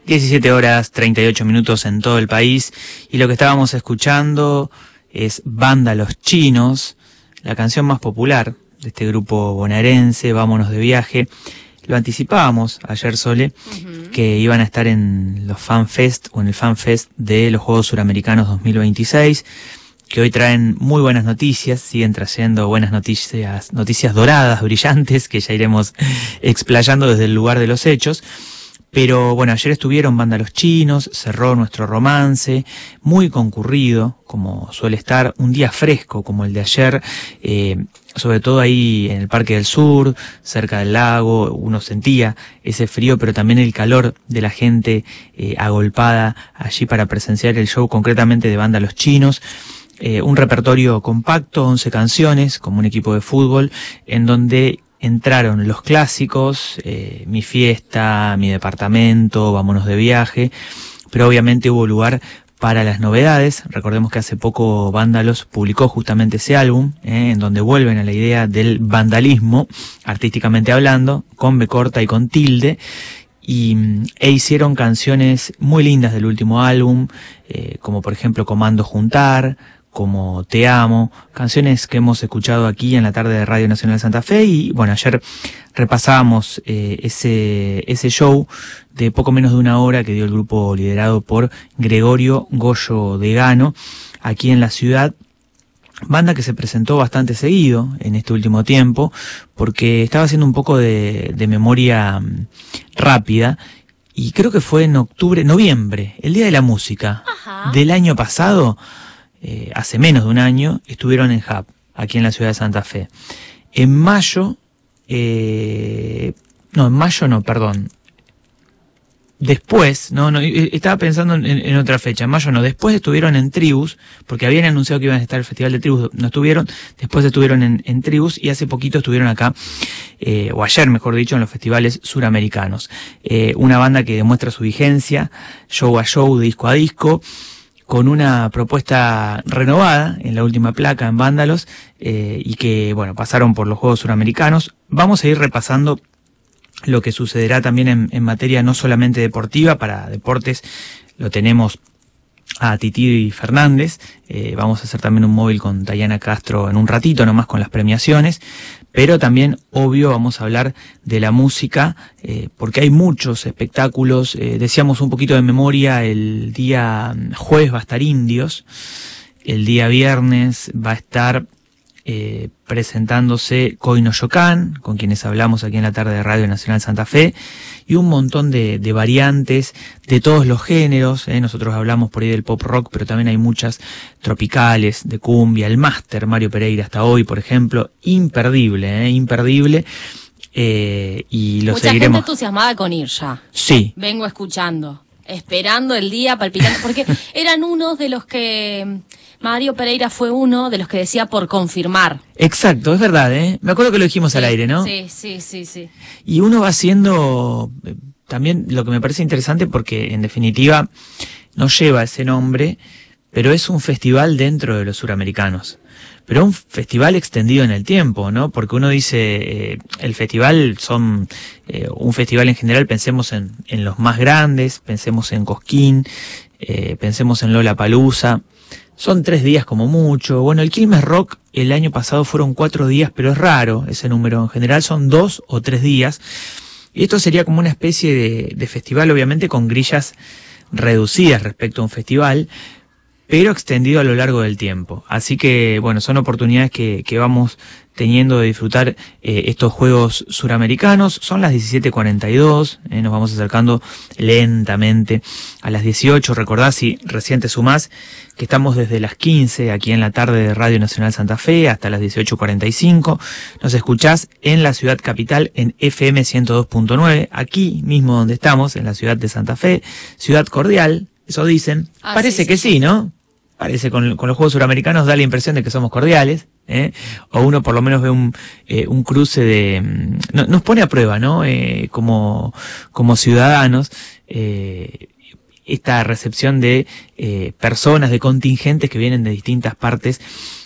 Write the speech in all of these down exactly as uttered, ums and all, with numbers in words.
diecisiete horas treinta y ocho minutos en todo el país, y lo que estábamos escuchando es Banda Los Chinos, la canción más popular de este grupo bonaerense, Vámonos de Viaje. Lo anticipábamos ayer, Sole, uh-huh. que iban a estar en los Fan Fest o en el Fan Fest de los Juegos Suramericanos dos mil veintiséis, que hoy traen muy buenas noticias, siguen trayendo buenas noticias, noticias doradas, brillantes, que ya iremos explayando desde el lugar de los hechos. Pero bueno, ayer estuvieron Banda Los Chinos, cerró Nuestro Romance, muy concurrido, como suele estar, un día fresco como el de ayer, eh, sobre todo ahí en el Parque del Sur, cerca del lago, uno sentía ese frío, pero también el calor de la gente eh, agolpada allí para presenciar el show, concretamente de Banda Los Chinos. Eh, un repertorio compacto, once canciones, como un equipo de fútbol, en donde entraron los clásicos, eh, Mi Fiesta, Mi Departamento, Vámonos de Viaje, pero obviamente hubo lugar para las novedades. Recordemos que hace poco Vándalos publicó justamente ese álbum, eh, en donde vuelven a la idea del vandalismo, artísticamente hablando, con B corta y con tilde, y e hicieron canciones muy lindas del último álbum, eh, como por ejemplo Comando Juntar, como Te Amo, canciones que hemos escuchado aquí en la tarde de Radio Nacional Santa Fe. Y bueno, ayer repasábamos eh, ese ese show de poco menos de una hora que dio el grupo liderado por Gregorio Goyo Degano aquí en la ciudad. Banda que se presentó bastante seguido en este último tiempo, porque estaba haciendo un poco de, de memoria um, rápida, y creo que fue en octubre, noviembre, el Día de la Música. Ajá. Del año pasado. Eh, hace menos de un año, estuvieron en Hub, aquí en la ciudad de Santa Fe. En mayo, eh, no, en mayo no, perdón. Después, no, no, estaba pensando en, en otra fecha, en mayo no, después estuvieron en Tribus, porque habían anunciado que iban a estar el Festival de Tribus, no estuvieron, después estuvieron en, en Tribus, y hace poquito estuvieron acá, eh, o ayer mejor dicho, en los festivales suramericanos. Eh, una banda que demuestra su vigencia, show a show, disco a disco, con una propuesta renovada en la última placa en Vándalos, eh, y que, bueno, pasaron por los Juegos Suramericanos. Vamos a ir repasando lo que sucederá también en, en materia no solamente deportiva. Para deportes lo tenemos a Titi Fernández, eh, vamos a hacer también un móvil con Dayana Castro en un ratito nomás con las premiaciones, pero también, obvio, vamos a hablar de la música, eh, porque hay muchos espectáculos. Eh, decíamos un poquito de memoria, el día jueves va a estar Indios, el día viernes va a estar eh, presentándose Coino Yocán, con quienes hablamos aquí en la tarde de Radio Nacional Santa Fe, y un montón de, de variantes de todos los géneros, ¿eh? Nosotros hablamos por ahí del pop rock, pero también hay muchas tropicales, de cumbia, el máster Mario Pereira hasta hoy, por ejemplo, imperdible, ¿eh? imperdible, eh, y lo Mucha seguiremos. Gente entusiasmada con ir ya. Sí. Vengo escuchando, esperando el día, palpitando, porque eran unos de los que... Mario Pereira fue uno de los que decía por confirmar. Exacto, es verdad, ¿eh? Me acuerdo que lo dijimos sí, al aire, ¿no? Sí, sí, sí, sí. Y uno va haciendo eh, también lo que me parece interesante, porque en definitiva no lleva ese nombre, pero es un festival dentro de los suramericanos. Pero un festival extendido en el tiempo, ¿no? Porque uno dice, eh, el festival son, eh, un festival en general, pensemos en, en los más grandes, pensemos en Cosquín, eh, pensemos en Lollapalooza. Son tres días como mucho. Bueno, el Quilmes Rock el año pasado fueron cuatro días, pero es raro ese número. En general son dos o tres días. Y esto sería como una especie de, de festival, obviamente con grillas reducidas respecto a un festival, pero extendido a lo largo del tiempo. Así que, bueno, son oportunidades que, que vamos teniendo de disfrutar eh, estos Juegos Suramericanos. Son las diecisiete cuarenta y dos, eh, nos vamos acercando lentamente a las dieciocho. Recordá, si recién te sumás, que estamos desde las quince aquí en la tarde de Radio Nacional Santa Fe hasta las dieciocho cuarenta y cinco. Nos escuchás en la ciudad capital en F M ciento dos punto nueve, aquí mismo donde estamos, en la ciudad de Santa Fe, ciudad cordial, eso dicen. Ah, Parece sí, que sí, sí, ¿no? Parece, con, con los Juegos Suramericanos da la impresión de que somos cordiales, ¿eh? O uno por lo menos ve un, eh, un cruce de... No, nos pone a prueba, ¿no? Eh, como, como ciudadanos, eh, esta recepción de eh, personas, de contingentes que vienen de distintas partes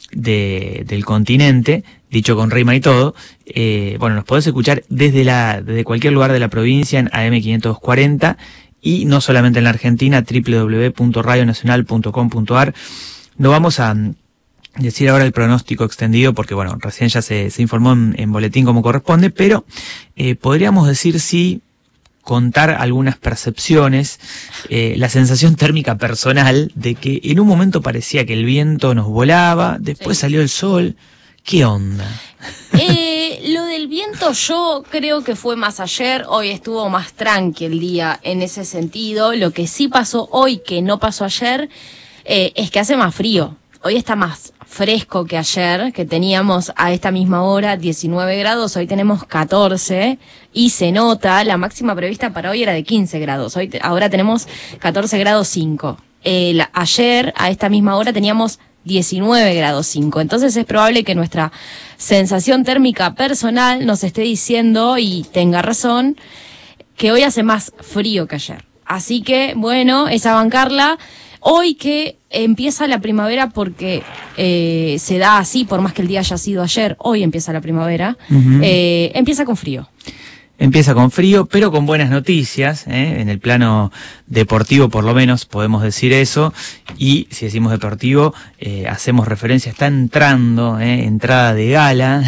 de, del continente, dicho con rima y todo. Eh, bueno, nos podés escuchar desde la desde cualquier lugar de la provincia en A M quinientos cuarenta y no solamente en la Argentina, doble u doble u doble u punto radio nacional punto com punto a r. No vamos a decir ahora el pronóstico extendido porque, bueno, recién ya se, se informó en, en boletín como corresponde, pero eh, podríamos decir sí, contar algunas percepciones, eh, la sensación térmica personal de que en un momento parecía que el viento nos volaba, después sí. Salió el sol. ¿Qué onda? Eh, lo del viento yo creo que fue más ayer, hoy estuvo más tranqui el día en ese sentido. Lo que sí pasó hoy, que no pasó ayer, eh, es que hace más frío. Hoy está más fresco que ayer, que teníamos a esta misma hora diecinueve grados, hoy tenemos catorce y se nota, la máxima prevista para hoy era de quince grados, hoy te, ahora tenemos catorce grados cinco. Eh, la, ayer a esta misma hora teníamos diecinueve grados cinco, entonces es probable que nuestra sensación térmica personal nos esté diciendo, y tenga razón, que hoy hace más frío que ayer. Así que, bueno, es a bancarla. Hoy que empieza la primavera porque eh, se da así, por más que el día haya sido ayer, hoy empieza la primavera, uh-huh. eh, empieza con frío. Empieza con frío, pero con buenas noticias, ¿eh? En el plano deportivo por lo menos podemos decir eso, y si decimos deportivo, eh, hacemos referencia, está entrando, ¿eh? Entrada de gala,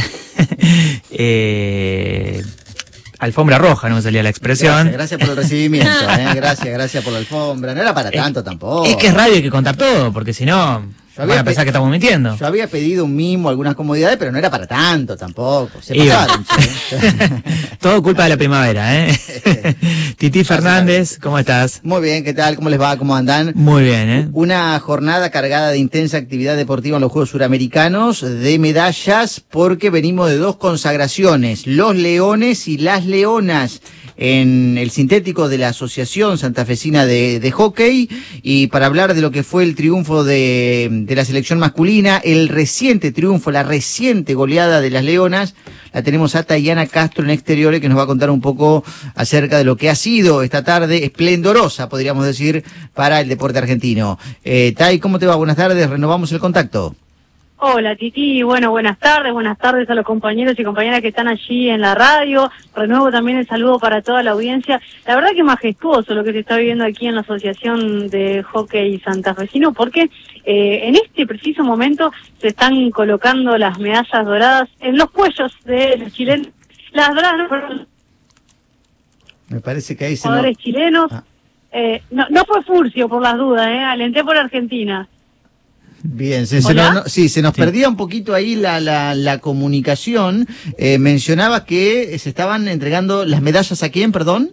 eh... alfombra roja, no me salía la expresión. Gracias, gracias por el recibimiento, ¿eh? Gracias, gracias por la alfombra. No era para tanto es, tampoco. Es que es radio, hay que contar todo, porque si no, van a pensar que estamos mintiendo. Yo había pedido un mimo, algunas comodidades, pero no era para tanto tampoco. Se pasaron, ¿eh? Todo culpa de la primavera, ¿eh? Titi Fernández, ¿cómo estás? Muy bien, ¿qué tal? ¿Cómo les va? ¿Cómo andan? Muy bien, ¿eh? Una jornada cargada de intensa actividad deportiva en los Juegos Suramericanos, de medallas, porque venimos de dos consagraciones, los Leones y las Leonas, en el sintético de la Asociación Santafesina de, de Hockey, y para hablar de lo que fue el triunfo de, de la selección masculina, el reciente triunfo, la reciente goleada de las Leonas, la tenemos a Tayana Castro en Exteriores, que nos va a contar un poco acerca de lo que ha sido esta tarde esplendorosa, podríamos decir, para el deporte argentino. Eh, Tay, ¿cómo te va? Buenas tardes, renovamos el contacto. Hola Titi, bueno, buenas tardes, buenas tardes a los compañeros y compañeras que están allí en la radio. Renuevo también el saludo para toda la audiencia. La verdad que majestuoso lo que se está viviendo aquí en la Asociación de Hockey Santafesino, porque eh, en este preciso momento se están colocando las medallas doradas en los cuellos de los chilenos. Las doradas, no, perdón. Me parece que ahí se jugadores no... chilenos. Ah. Eh, no, no fue Furcio, por las dudas, eh, alenté por Argentina. Bien, se, se no, no, sí, se nos sí. perdía un poquito ahí la, la, la comunicación. Eh, mencionabas que se estaban entregando las medallas a quién, perdón.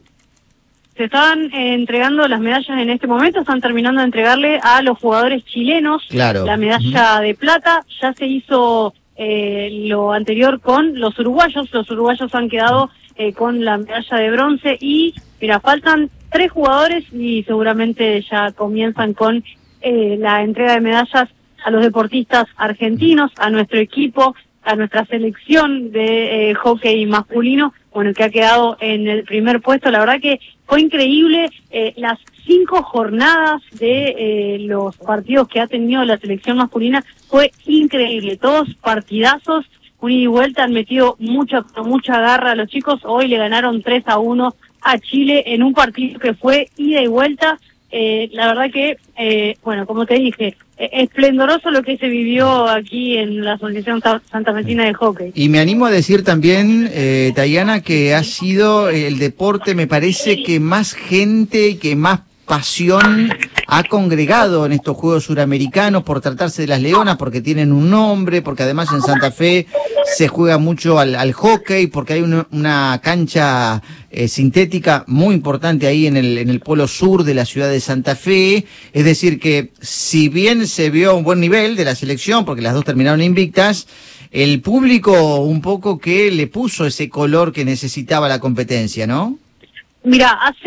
Se estaban eh, entregando las medallas en este momento, están terminando de entregarle a los jugadores chilenos claro. la medalla uh-huh. de plata. Ya se hizo eh, lo anterior con los uruguayos, los uruguayos han quedado eh, con la medalla de bronce y, mira, faltan tres jugadores y seguramente ya comienzan con eh, la entrega de medallas a los deportistas argentinos, a nuestro equipo, a nuestra selección de eh, hockey masculino, bueno, que ha quedado en el primer puesto. La verdad que fue increíble eh, las cinco jornadas de eh, los partidos que ha tenido la selección masculina, fue increíble, todos partidazos, un ida y vuelta, han metido mucha, mucha garra a los chicos. Hoy le ganaron tres a uno a Chile en un partido que fue ida y vuelta. Eh, la verdad que, eh, bueno, como te dije, eh, esplendoroso lo que se vivió aquí en la Asociación Santafesina de Hockey. Y me animo a decir también, eh, Tayana, que ha sido el deporte, me parece, que más gente, que más pasión ha congregado en estos Juegos Suramericanos, por tratarse de las Leonas, porque tienen un nombre, porque además en Santa Fe se juega mucho al, al hockey, porque hay una, una cancha eh, sintética muy importante ahí en el, en el polo sur de la ciudad de Santa Fe. Es decir que, si bien se vio un buen nivel de la selección, porque las dos terminaron invictas, el público un poco que le puso ese color que necesitaba la competencia, ¿no? Mira, hace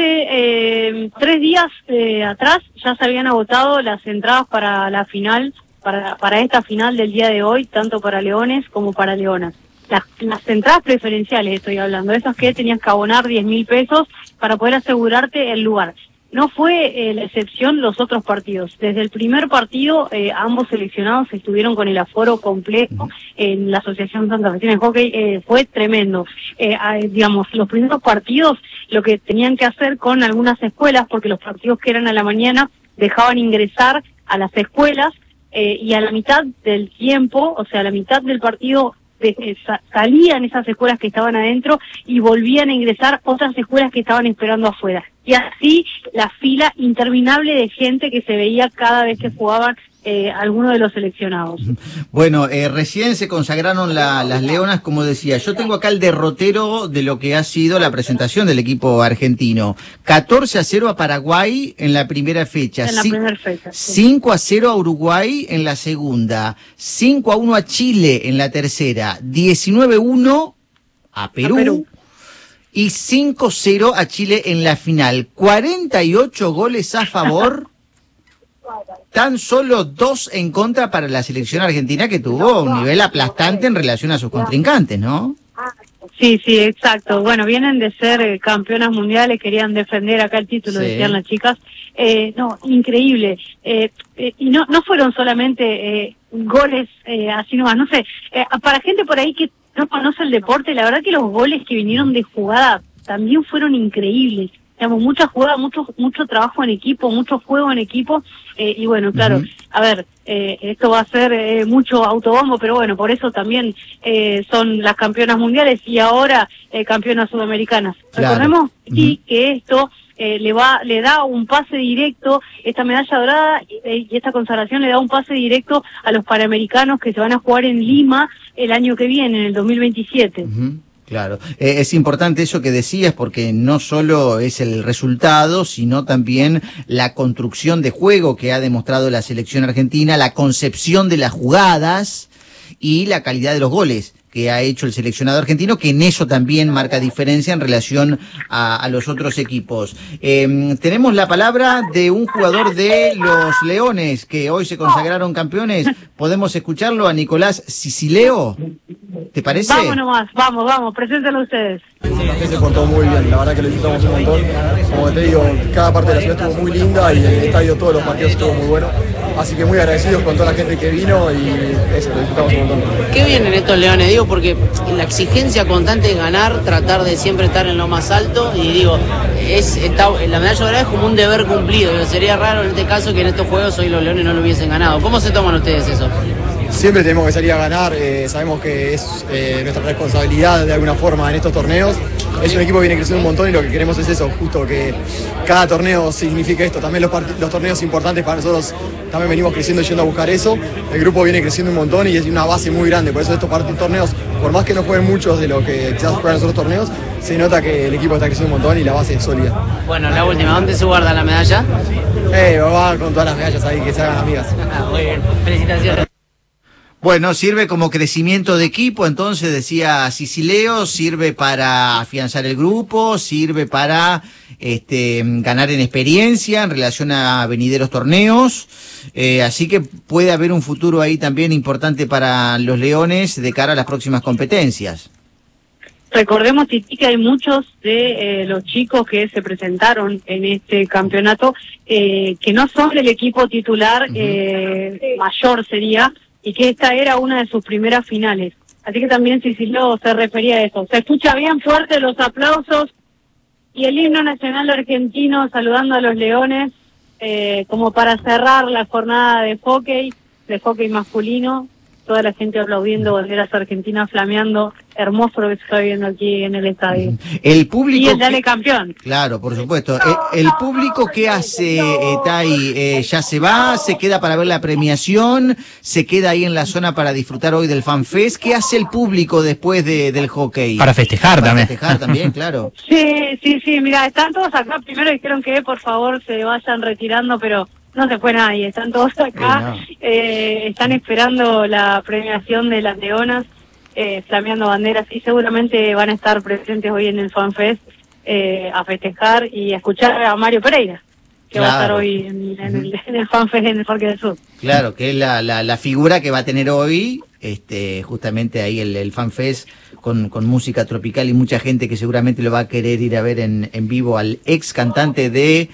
eh, tres días eh, atrás ya se habían agotado las entradas para la final, para, para esta final del día de hoy, tanto para Leones como para Leonas. Las, las entradas preferenciales estoy hablando, esas que tenías que abonar diez mil pesos para poder asegurarte el lugar. no fue eh, la excepción los otros partidos. Desde el primer partido, eh, ambos seleccionados estuvieron con el aforo completo en la Asociación Santafesina de Hockey. Eh, fue tremendo. Eh, eh, digamos, los primeros partidos, lo que tenían que hacer con algunas escuelas, porque los partidos que eran a la mañana dejaban ingresar a las escuelas, eh, y a la mitad del tiempo, o sea, a la mitad del partido, de, eh, sa salían esas escuelas que estaban adentro y volvían a ingresar otras escuelas que estaban esperando afuera. Y así la fila interminable de gente que se veía cada vez que jugaban eh, algunos de los seleccionados. Bueno, eh, recién se consagraron la, las Leonas, como decía. Yo tengo acá el derrotero de lo que ha sido la presentación del equipo argentino. catorce a cero a Paraguay en la primera fecha. En la primera fecha, sí. cinco a cero a Uruguay en la segunda. cinco a uno a Chile en la tercera. diecinueve a uno a Perú. A Perú. Y cinco cero a Chile en la final. cuarenta y ocho goles a favor. Tan solo dos en contra para la selección argentina, que tuvo un nivel aplastante en relación a sus contrincantes, ¿no? Sí, sí, exacto. Bueno, vienen de ser eh, campeonas mundiales, querían defender acá el título, sí. Decían las chicas. Eh, no, increíble. Eh, eh, y no no fueron solamente eh, goles eh, así nomás, no sé. Eh, para gente por ahí que no conoce el deporte, la verdad que los goles que vinieron de jugada también fueron increíbles. Digamos, mucha jugada, mucho mucho trabajo en equipo, mucho juego en equipo, eh, y bueno, claro, uh-huh. a ver, eh, esto va a ser eh, mucho autobombo, pero bueno, por eso también eh, son las campeonas mundiales y ahora eh, campeonas sudamericanas. Claro. Recordemos uh-huh. sí, que esto eh, le va le da un pase directo, esta medalla dorada eh, y esta consagración le da un pase directo a los Panamericanos que se van a jugar en Lima el año que viene, en el dos mil veintisiete. Uh-huh. Claro, eh, es importante eso que decías, porque no solo es el resultado, sino también la construcción de juego que ha demostrado la selección argentina, la concepción de las jugadas y la calidad de los goles que ha hecho el seleccionado argentino, que en eso también marca diferencia en relación a, a los otros equipos. Eh, tenemos la palabra de un jugador de los Leones, que hoy se consagraron campeones. ¿Podemos escucharlo? A Nicolás Sicileo. ¿Te parece? Vamos nomás, vamos, vamos, preséntalo ustedes. La gente se portó muy bien, la verdad que lo disfrutamos un montón. Como te digo, cada parte de la ciudad estuvo muy linda y el estadio, todos los partidos estuvo muy bueno. Así que muy agradecidos con toda la gente que vino y eso, lo disfrutamos un montón. ¿Qué vienen estos Leones? Digo, porque la exigencia constante es ganar, tratar de siempre estar en lo más alto y digo, es está, la medalla dorada es como un deber cumplido. Digo, sería raro en este caso que en estos juegos hoy los Leones no lo hubiesen ganado. ¿Cómo se toman ustedes eso? Siempre tenemos que salir a ganar, eh, sabemos que es eh, nuestra responsabilidad de alguna forma en estos torneos. Es un equipo que viene creciendo un montón y lo que queremos es eso, justo que cada torneo signifique esto. También los, los torneos importantes para nosotros también venimos creciendo y yendo a buscar eso. El grupo viene creciendo un montón y es una base muy grande, por eso estos torneos, por más que no jueguen muchos de lo que quizás juegan los otros torneos, se nota que el equipo está creciendo un montón y la base es sólida. Bueno, la última, ¿dónde se guarda la medalla? Eh, va con todas las medallas ahí, que se hagan amigas. Muy bien, felicitaciones. Bueno, sirve como crecimiento de equipo, entonces decía Sicileo, sirve para afianzar el grupo, sirve para este, ganar en experiencia en relación a venideros torneos, eh, así que puede haber un futuro ahí también importante para los Leones de cara a las próximas competencias. Recordemos, Titi, que hay muchos de eh, los chicos que se presentaron en este campeonato eh, que no son del equipo titular, uh-huh. eh, mayor sería, y que esta era una de sus primeras finales. Así que también Sicileo se refería a eso. Se escucha bien fuerte los aplausos y el himno nacional argentino saludando a los Leones, eh, como para cerrar la jornada de hockey, de hockey masculino. Toda la gente aplaudiendo, banderas argentinas flameando, hermoso lo que se está viendo aquí en el estadio. El público... Y el Dale Campeón. Claro, por supuesto. El, el público, ¿qué hace, eh, Tai? Eh, ¿Ya se va? ¿Se queda para ver la premiación? ¿Se queda ahí en la zona para disfrutar hoy del FanFest? ¿Qué hace el público después de, del hockey? Para festejar para también. Para festejar también, claro. Sí, sí, sí, mira, están todos acá. Primero dijeron que por favor se vayan retirando, pero... no se fue nadie, están todos acá, sí, no. eh, están esperando la premiación de las Leonas, eh, flameando banderas, y seguramente van a estar presentes hoy en el FanFest eh, a festejar y a escuchar a Mario Pereira, que claro. va a estar hoy en, en, el, en el FanFest en el Parque del Sur. Claro, que es la, la, la figura que va a tener hoy, este, justamente ahí el, el FanFest con, con música tropical y mucha gente que seguramente lo va a querer ir a ver en, en vivo al ex cantante de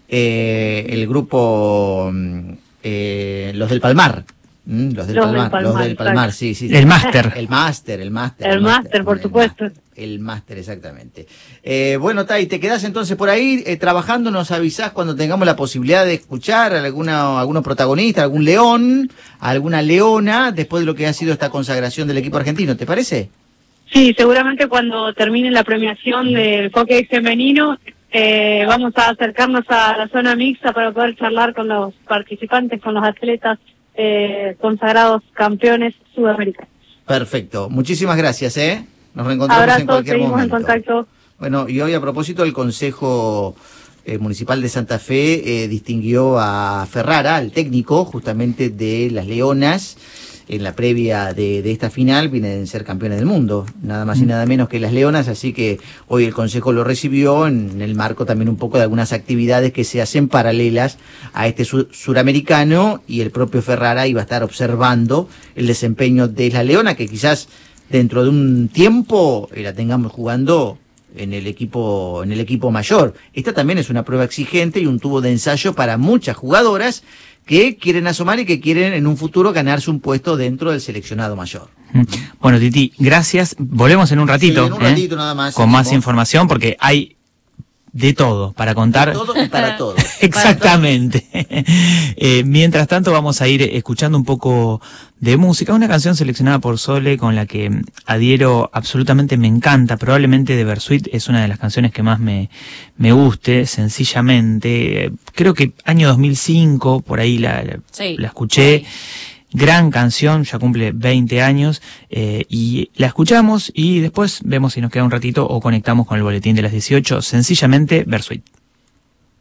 eh, el grupo, eh, los del Palmar. Mm, los del Los Palmar, del Palmar, los del Palmar, sí, sí, sí. El máster. El máster, el máster. El máster, por el supuesto. máster, El máster, exactamente. Eh, bueno, Tai, te quedás entonces por ahí eh, trabajando, nos avisás cuando tengamos la posibilidad de escuchar a alguna, algunos protagonistas, algún león, alguna leona, después de lo que ha sido esta consagración del equipo argentino, ¿te parece? Sí, seguramente cuando termine la premiación del hockey femenino, eh, vamos a acercarnos a la zona mixta para poder charlar con los participantes, con los atletas eh, consagrados campeones sudamericanos. Perfecto, muchísimas gracias, ¿eh? Nos reencontramos Abrazo, en cualquier seguimos momento. en contacto. Bueno, y hoy a propósito el Consejo eh, Municipal de Santa Fe eh, distinguió a Ferrara, al técnico justamente de las Leonas, en la previa de, de esta final, vienen a ser campeones del mundo, nada más y nada menos que las Leonas, así que hoy el Consejo lo recibió en el marco también un poco de algunas actividades que se hacen paralelas a este sur suramericano, y el propio Ferrara iba a estar observando el desempeño de la Leona, que quizás dentro de un tiempo eh, la tengamos jugando en el equipo en el equipo mayor. Esta también es una prueba exigente y un tubo de ensayo para muchas jugadoras que quieren asomar y que quieren en un futuro ganarse un puesto dentro del seleccionado mayor. Bueno, Titi, gracias. Volvemos en un ratito, Sí, en un ¿eh? ratito nada más, con más equipo. información, porque hay de todo para contar. De todo y para todos. Exactamente. eh, mientras tanto vamos a ir escuchando un poco de música, una canción seleccionada por Sole con la que adhiero absolutamente, me encanta, probablemente de Bersuit es una de las canciones que más me, me guste, sencillamente, creo que año dos mil cinco, por ahí la, la, Sí. la escuché. Gran canción, ya cumple veinte años, eh, y la escuchamos y después vemos si nos queda un ratito o conectamos con el boletín de las dieciocho, sencillamente Bersuit.